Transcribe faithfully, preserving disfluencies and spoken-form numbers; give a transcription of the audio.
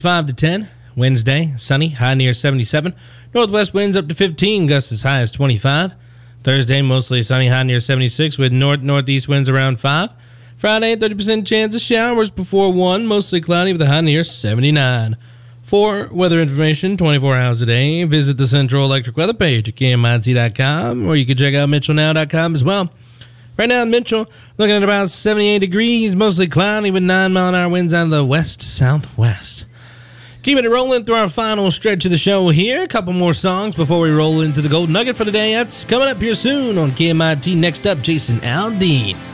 five to ten. Wednesday, sunny, high near seventy-seven. Northwest winds up to fifteen, gusts as high as twenty-five. Thursday, mostly sunny, high near seventy-six, with north-northeast winds around five. Friday, thirty percent chance of showers before one, mostly cloudy with a high near seventy-nine. For weather information, twenty-four hours a day, visit the Central Electric Weather page at K M I T dot com, or you can check out Mitchell Now dot com as well. Right now in Mitchell, looking at about seventy-eight degrees, mostly cloudy with nine mile an hour winds out of the west-southwest. Keeping it rolling through our final stretch of the show here. A couple more songs before we roll into the Gold Nugget for today. That's coming up here soon on K M I T. Next up, Jason Aldean.